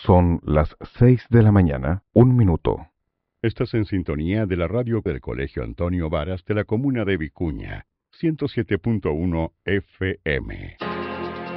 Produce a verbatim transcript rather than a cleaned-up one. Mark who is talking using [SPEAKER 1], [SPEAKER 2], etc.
[SPEAKER 1] Son las seis de la mañana, un minuto.
[SPEAKER 2] Estás en sintonía de la radio del Colegio Antonio Varas de la comuna de Vicuña, ciento siete punto uno F M.